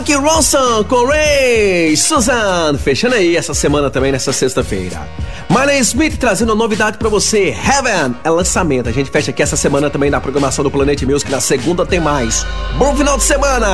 Mark Ronson com Ray Susan, fechando aí essa semana também, nessa sexta-feira. Marley Smith trazendo novidade pra você, Heaven é lançamento. A gente fecha aqui essa semana também na programação do Planet Music. Na segunda tem mais. Bom final de semana!